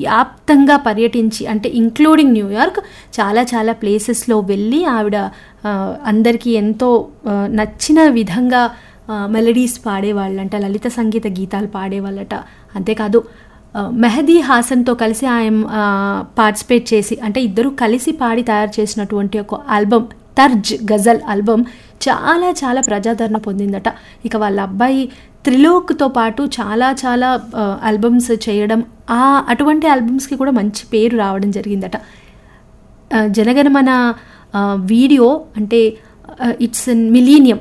దేశవ్యాప్తంగా పర్యటించి, అంటే ఇంక్లూడింగ్ న్యూయార్క్, చాలా చాలా ప్లేసెస్లో వెళ్ళి ఆవిడ అందరికీ ఎంతో నచ్చిన విధంగా మెలడీస్ పాడేవాళ్ళంట, లలిత సంగీత గీతాలు పాడేవాళ్ళట. అంతేకాదు మెహదీ హాసన్తో కలిసి ఆయన పార్టిసిపేట్ చేసి, అంటే ఇద్దరు కలిసి పాడి తయారు చేసినటువంటి ఒక ఆల్బమ్ తర్జ్ గజల్ ఆల్బమ్ చాలా చాలా ప్రజాదరణ పొందిందట. ఇక వాళ్ళ అబ్బాయి త్రిలోక్తో పాటు చాలా చాలా ఆల్బమ్స్ చేయడం, అటువంటి ఆల్బమ్స్కి కూడా మంచి పేరు రావడం జరిగిందట. జనగణమన వీడియో అంటే ఇట్స్ మిలీనియం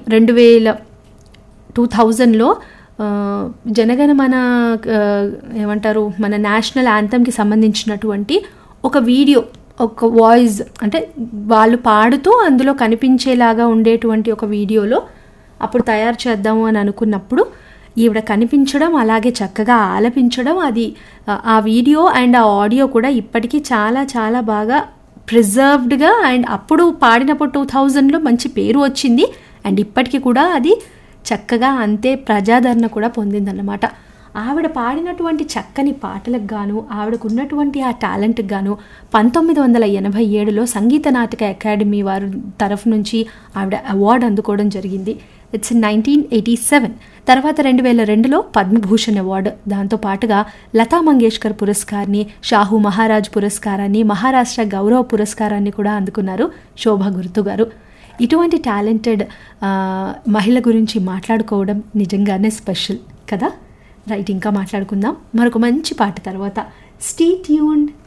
2000లో జనగణమన ఏమంటారు, మన నేషనల్ యాంథమ్కి సంబంధించినటువంటి ఒక వీడియో, ఒక వాయిస్, అంటే వాళ్ళు పాడుతూ అందులో కనిపించేలాగా ఉండేటువంటి ఒక వీడియోలో అప్పుడు తయారు చేద్దాము అని అనుకున్నప్పుడు ఈవిడ కనిపించడం, అలాగే చక్కగా ఆలపించడం, అది ఆ వీడియో అండ్ ఆ ఆడియో కూడా ఇప్పటికీ చాలా చాలా బాగా ప్రిజర్వ్డ్గా, అండ్ అప్పుడు పాడినప్పుడు 2000లో మంచి పేరు వచ్చింది, అండ్ ఇప్పటికీ కూడా అది చక్కగా అంతే ప్రజాదరణ కూడా పొందిందన్నమాట. ఆవిడ పాడినటువంటి చక్కని పాటలకు గాను, ఆవిడకు ఉన్నటువంటి ఆ టాలెంట్కి గాను 1987లో సంగీత నాటక అకాడమీ వారి తరఫు నుంచి ఆవిడ అవార్డు అందుకోవడం జరిగింది. ఇట్స్ 1987. తర్వాత 2002లో పద్మభూషణ్ అవార్డు, దాంతోపాటుగా లతా మంగేష్కర్ పురస్కారాన్ని, షాహు మహారాజ్ పురస్కారాన్ని, మహారాష్ట్ర గౌరవ పురస్కారాన్ని కూడా అందుకున్నారు శోభా గుర్తు గారు. ఇటువంటి టాలెంటెడ్ మహిళ గురించి మాట్లాడుకోవడం నిజంగానే స్పెషల్ కదా. రైట్, ఇంకా మాట్లాడుకుందాం మరొక మంచి పాట తర్వాత. Stay tuned.